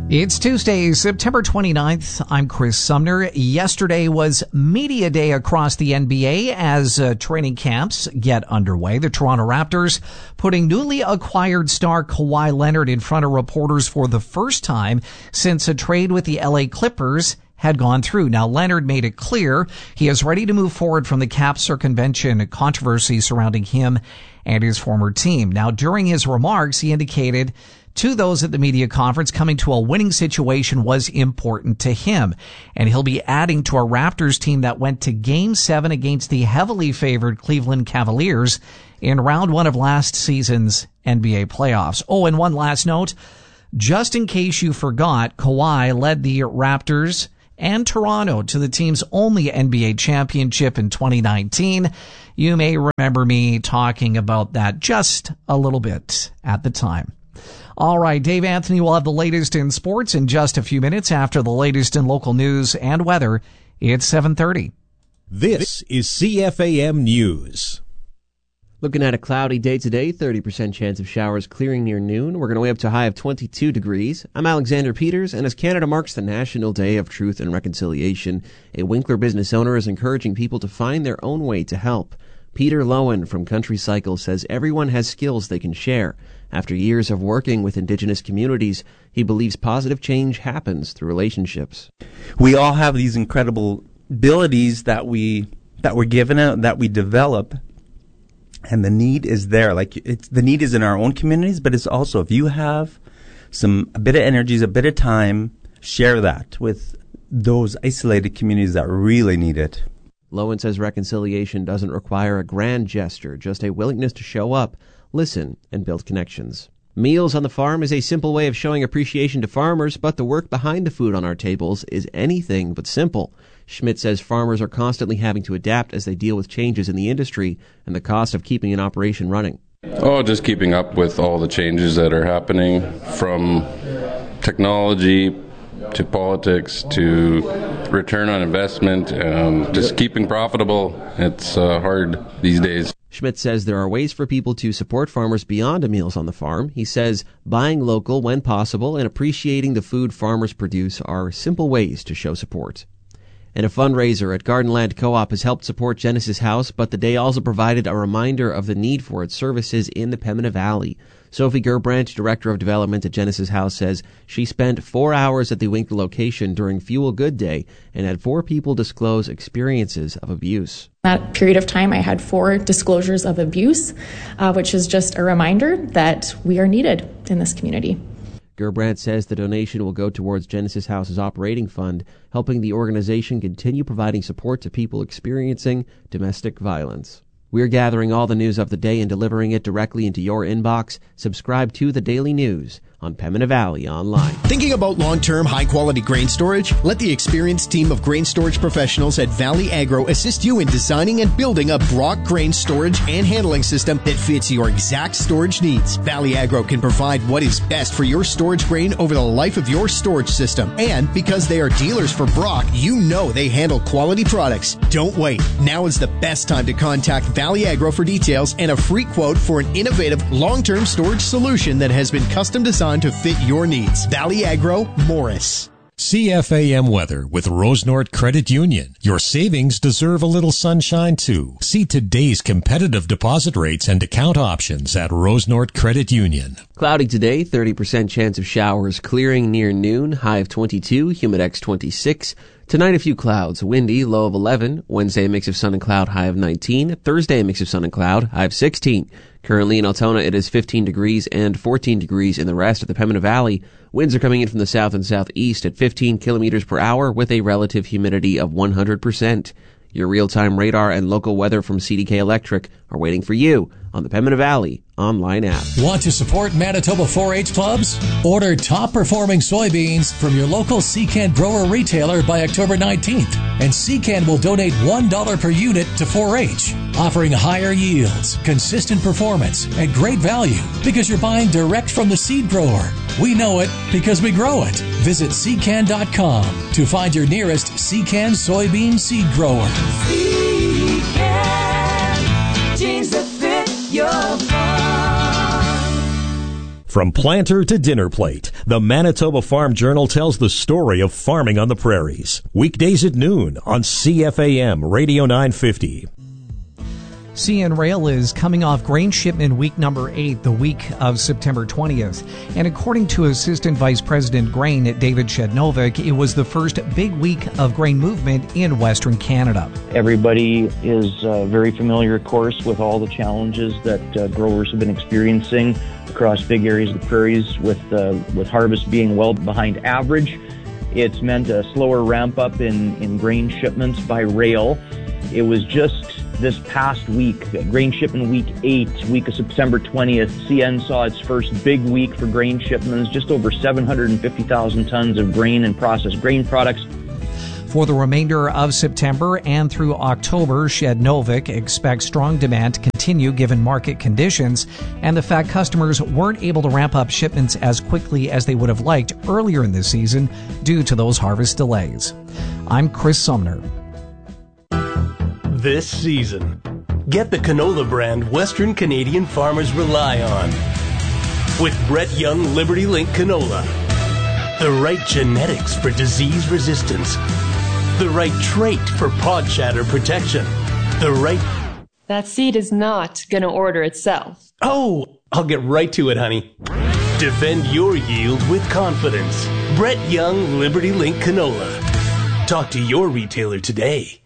It's Tuesday, September 29th. I'm Chris Sumner. Yesterday was media day across the NBA as training camps get underway. The Toronto Raptors putting newly acquired star Kawhi Leonard in front of reporters for the first time since a trade with the LA Clippers had gone through. Now, Leonard made it clear he is ready to move forward from the cap circumvention controversy surrounding him and his former team. Now, during his remarks, he indicated to those at the media conference coming to a winning situation was important to him. And he'll be adding to a Raptors team that went to Game 7 against the heavily favored Cleveland Cavaliers in round 1 of last season's NBA playoffs. Oh, and one last note, just in case you forgot, Kawhi led the Raptors and Toronto to the team's only NBA championship in 2019. You may remember me talking about that just a little bit at the time. All right, Dave Anthony will have the latest in sports in just a few minutes after the latest in local news and weather. It's 7:30. This is CFAM News. Looking at a cloudy day today, 30% chance of showers clearing near noon. We're going to way up to a high of 22 degrees. I'm Alexander Peters, and as Canada marks the National Day of Truth and Reconciliation, a Winkler business owner is encouraging people to find their own way to help. Peter Lowen from Country Cycle says everyone has skills they can share. After years of working with Indigenous communities, he believes positive change happens through relationships. We all have these incredible abilities that we're given out, that we develop, and the need is there. The need is in our own communities, but it's also if you have a bit of energies, a bit of time, share that with those isolated communities that really need it. Lowen says reconciliation doesn't require a grand gesture, just a willingness to show up, listen, and build connections. Meals on the Farm is a simple way of showing appreciation to farmers, but the work behind the food on our tables is anything but simple. Schmidt says farmers are constantly having to adapt as they deal with changes in the industry and the cost of keeping an operation running. Just keeping up with all the changes that are happening, from technology to politics to return on investment, just keeping profitable. It's hard these days. Schmidt says there are ways for people to support farmers beyond a Meals on the Farm. He says buying local when possible and appreciating the food farmers produce are simple ways to show support. And a fundraiser at Gardenland Co-op has helped support Genesis House, but the day also provided a reminder of the need for its services in the Pembina Valley. Sophie Gerbrandt, Director of Development at Genesis House, says she spent 4 hours at the Winkler location during Fuel Good Day and had 4 people disclose experiences of abuse. That period of time, I had 4 disclosures of abuse, which is just a reminder that we are needed in this community. Gerbrandt says the donation will go towards Genesis House's operating fund, helping the organization continue providing support to people experiencing domestic violence. We're gathering all the news of the day and delivering it directly into your inbox. Subscribe to The Daily News on Pembina Valley Online. Thinking about long-term, high-quality grain storage? Let the experienced team of grain storage professionals at Valley Agro assist you in designing and building a Brock grain storage and handling system that fits your exact storage needs. Valley Agro can provide what is best for your storage grain over the life of your storage system. And because they are dealers for Brock, you know they handle quality products. Don't wait. Now is the best time to contact Valley Agro for details and a free quote for an innovative long-term storage solution that has been custom designed to fit your needs. Valley Agro, Morris. CFAM weather with Rosenort Credit Union. Your savings deserve a little sunshine too. See today's competitive deposit rates and account options at Rosenort Credit Union. Cloudy today, 30% chance of showers clearing near noon, high of 22, humidex 26. Tonight a few clouds, windy, low of 11. Wednesday a mix of sun and cloud, high of 19. Thursday a mix of sun and cloud, high of 16. Currently in Altona it is 15 degrees and 14 degrees in the rest of the Pembina Valley. Winds are coming in from the south and southeast at 15 kilometers per hour with a relative humidity of 100%. Your real-time radar and local weather from CDK Electric are waiting for you on the Pembina Valley online app. Want to support Manitoba 4-H clubs? Order top-performing soybeans from your local Secan grower retailer by October 19th, and Secan will donate $1 per unit to 4-H, offering higher yields, consistent performance, and great value because you're buying direct from the seed grower. We know it because we grow it. Visit Secan.com to find your nearest Secan soybean seed grower. Secan, jeans that fit your farm. From planter to dinner plate, the Manitoba Farm Journal tells the story of farming on the prairies. Weekdays at noon on CFAM Radio 950. CN Rail is coming off grain shipment week number 8, the week of September 20th. And according to Assistant Vice President Grain David Shednovic, it was the first big week of grain movement in Western Canada. Everybody is very familiar, of course, with all the challenges that growers have been experiencing across big areas of the prairies with harvest being well behind average. It's meant a slower ramp up in grain shipments by rail. It was just this past week, grain shipment week 8, week of September 20th, CN saw its first big week for grain shipments, just over 750,000 tons of grain and processed grain products. For the remainder of September and through October, Shednovic expects strong demand to continue given market conditions and the fact customers weren't able to ramp up shipments as quickly as they would have liked earlier in the season due to those harvest delays. I'm Chris Sumner. This season, get the canola brand Western Canadian farmers rely on. With Brett Young Liberty Link canola. The right genetics for disease resistance. The right trait for pod shatter protection. That seed is not going to order itself. Oh, I'll get right to it, honey. Defend your yield with confidence. Brett Young Liberty Link canola. Talk to your retailer today.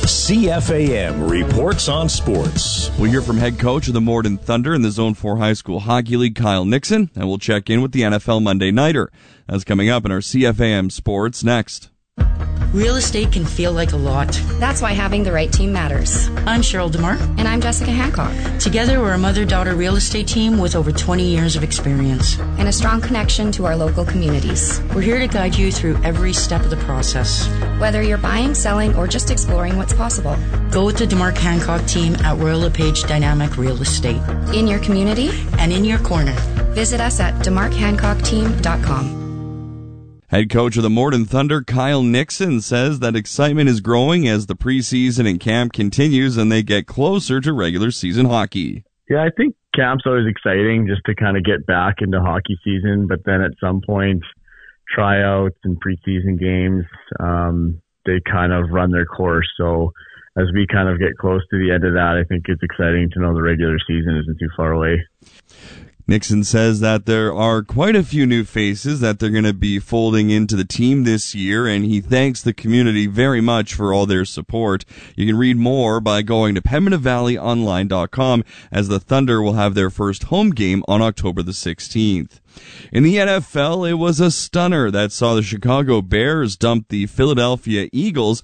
CFAM reports on sports. We'll hear from head coach of the Morden Thunder in the Zone 4 High School Hockey League, Kyle Nixon, and we'll check in with the NFL Monday Nighter. That's coming up in our CFAM Sports next. Real estate can feel like a lot. That's why having the right team matters. I'm Cheryl DeMar. And I'm Jessica Hancock. Together, we're a mother-daughter real estate team with over 20 years of experience. And a strong connection to our local communities. We're here to guide you through every step of the process. Whether you're buying, selling, or just exploring what's possible. Go with the DeMar Hancock team at Royal LePage Dynamic Real Estate. In your community. And in your corner. Visit us at demarkhancockteam.com. Head coach of the Morden Thunder, Kyle Nixon, says that excitement is growing as the preseason and camp continues and they get closer to regular season hockey. Yeah, I think camp's always exciting just to kind of get back into hockey season, but then at some point, tryouts and preseason games, they kind of run their course. So as we kind of get close to the end of that, I think it's exciting to know the regular season isn't too far away. Nixon says that there are quite a few new faces that they're going to be folding into the team this year, and he thanks the community very much for all their support. You can read more by going to PembinaValleyOnline.com as the Thunder will have their first home game on October the 16th. In the NFL, it was a stunner that saw the Chicago Bears dump the Philadelphia Eagles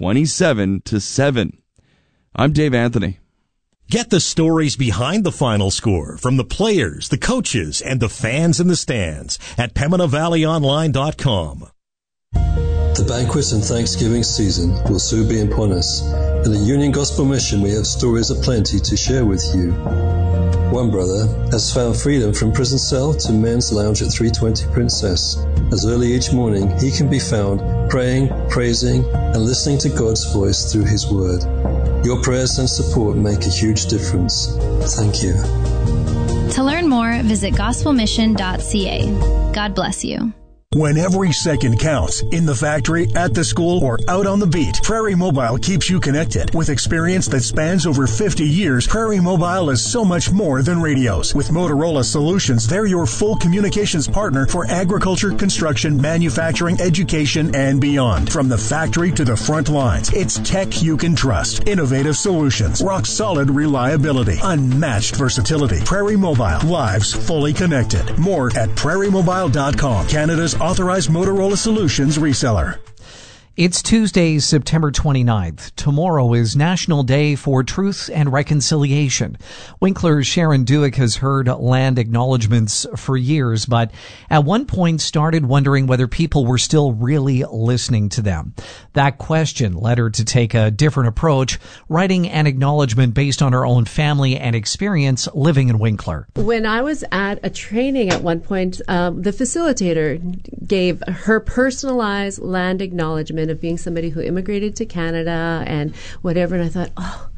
27-7. I'm Dave Anthony. Get the stories behind the final score from the players, the coaches, and the fans in the stands at PembinaValleyOnline.com. The banquet and Thanksgiving season will soon be upon us. In the Union Gospel Mission, we have stories aplenty to share with you. One brother has found freedom from prison cell to men's lounge at 320 Princess. As early each morning, he can be found praying, praising, and listening to God's voice through His Word. Your prayers and support make a huge difference. Thank you. To learn more, visit gospelmission.ca. God bless you. When every second counts, in the factory, at the school, or out on the beat, Prairie Mobile keeps you connected. With experience that spans over 50 years, Prairie Mobile is so much more than radios. With Motorola Solutions, they're your full communications partner for agriculture, construction, manufacturing, education, and beyond. From the factory to the front lines, it's tech you can trust. Innovative solutions, rock-solid reliability, unmatched versatility. Prairie Mobile, lives fully connected. More at prairiemobile.com, Canada's authorized Motorola Solutions reseller. It's Tuesday, September 29th. Tomorrow is National Day for Truth and Reconciliation. Winkler's Sharon Duick has heard land acknowledgments for years, but at one point started wondering whether people were still really listening to them. That question led her to take a different approach, writing an acknowledgement based on her own family and experience living in Winkler. When I was at a training at one point, the facilitator gave her personalized land acknowledgement of being somebody who immigrated to Canada and whatever. And I thought,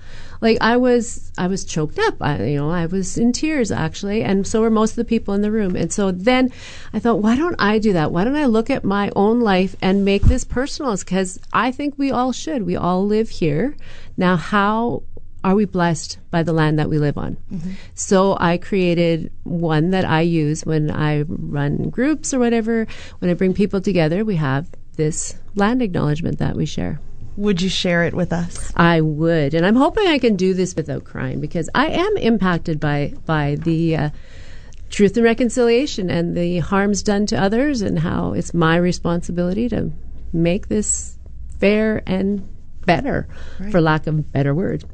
Like I was choked up. I was in tears actually, and so were most of the people in the room. And so then I thought, why don't I do that? Why don't I look at my own life and make this personal? Because I think we all should. We all live here. Now, how are we blessed by the land that we live on? Mm-hmm. So I created one that I use when I run groups or whatever. When I bring people together, we have this land acknowledgement that we share. Would you share it with us? I would. And I'm hoping I can do this without crying, because I am impacted by the truth and reconciliation and the harms done to others, and how it's my responsibility to make this fair and better, for lack of a better word.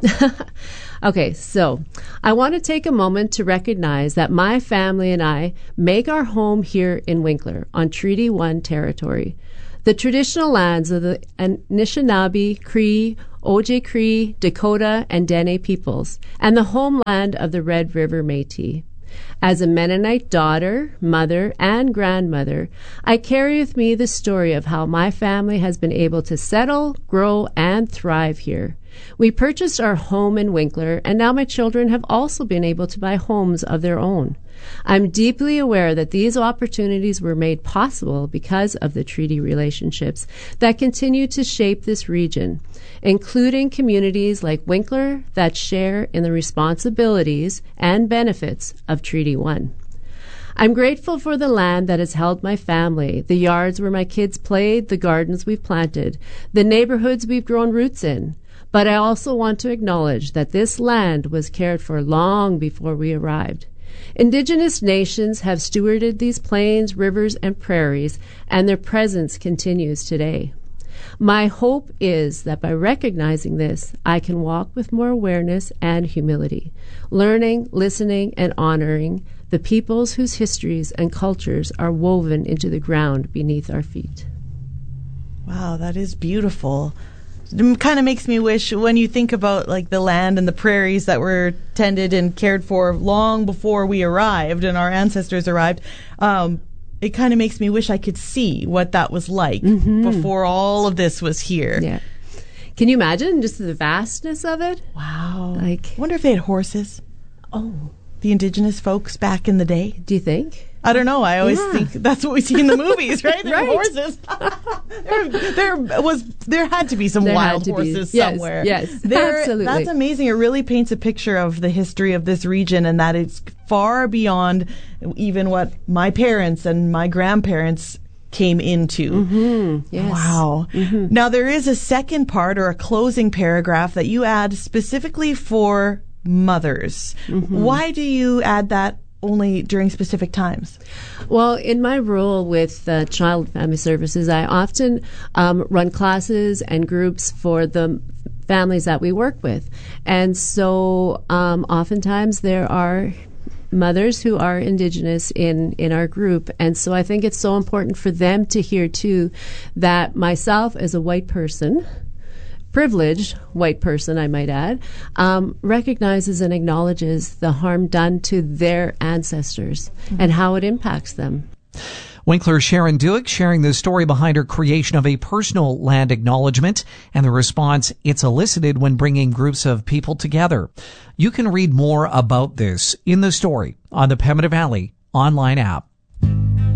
Okay, so I want to take a moment to recognize that my family and I make our home here in Winkler on Treaty 1 territory, the traditional lands of the Anishinaabe, Cree, Ojibwe, Dakota, and Dene peoples, and the homeland of the Red River Métis. As a Mennonite daughter, mother, and grandmother, I carry with me the story of how my family has been able to settle, grow, and thrive here. We purchased our home in Winkler, and now my children have also been able to buy homes of their own. I'm deeply aware that these opportunities were made possible because of the treaty relationships that continue to shape this region, including communities like Winkler that share in the responsibilities and benefits of Treaty 1. I'm grateful for the land that has held my family, the yards where my kids played, the gardens we've planted, the neighborhoods we've grown roots in. But I also want to acknowledge that this land was cared for long before we arrived. Indigenous nations have stewarded these plains, rivers, and prairies, and their presence continues today. My hope is that by recognizing this, I can walk with more awareness and humility, learning, listening, and honoring the peoples whose histories and cultures are woven into the ground beneath our feet. Wow, that is beautiful. It kind of makes me wish, when you think about like the land and the prairies that were tended and cared for long before we arrived and our ancestors arrived, it kind of makes me wish I could see what that was like before all of this was here. Yeah. Can you imagine just the vastness of it? Wow. I wonder if they had horses. Oh. The indigenous folks back in the day. Do you think? I don't know. I always think that's what we see in the movies, right? There Right. are horses. there had to be some wild horses somewhere. Yes, absolutely. That's amazing. It really paints a picture of the history of this region, and that it's far beyond even what my parents and my grandparents came into. Mm-hmm. Yes. Wow. Mm-hmm. Now, there is a second part or a closing paragraph that you add specifically for mothers. Mm-hmm. Why do you add that only during specific times? Well, in my role with Child and Family Services, I often run classes and groups for the families that we work with. And so oftentimes there are mothers who are Indigenous in our group. And so I think it's so important for them to hear, too, that myself as a white person, privileged white person, I might add, recognizes and acknowledges the harm done to their ancestors and how it impacts them. Winkler Sharon Duick sharing the story behind her creation of a personal land acknowledgement and the response it's elicited when bringing groups of people together. You can read more about this in the story on the Pembina Valley online app.